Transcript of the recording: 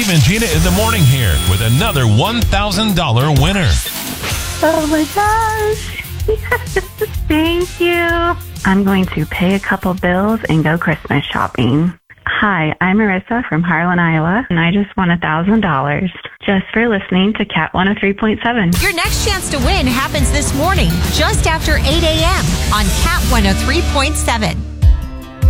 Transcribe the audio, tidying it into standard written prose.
Steve and Gina in the morning here with another $1,000 winner. Oh my gosh. Yes, thank you. I'm going to pay a couple bills and go Christmas shopping. Hi, I'm Marissa from Harlan, Iowa, and I just won $1,000 just for listening to Cat 103.7. Your next chance to win happens this morning, just after 8 a.m. on Cat 103.7.